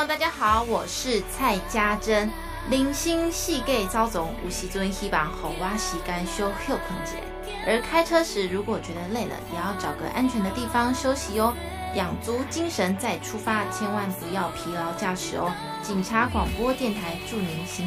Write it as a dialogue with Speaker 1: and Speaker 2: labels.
Speaker 1: 大家好，我是蔡家珍。零星细计走总有时阵希望给我时间小休困一下，而开车时如果觉得累了，也要找个安全的地方休息哦，养足精神再出发，千万不要疲劳驾驶哦。警察广播电台祝您行